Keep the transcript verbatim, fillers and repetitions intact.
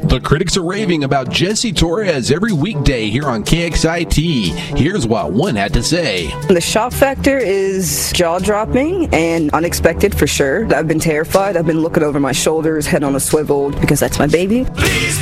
The critics are raving about Jesse Torres every weekday here on K X I T. Here's what one had to say. The shock factor is jaw-dropping and unexpected for sure. I've been terrified. I've been looking over my shoulders, head on a swivel, because that's my baby.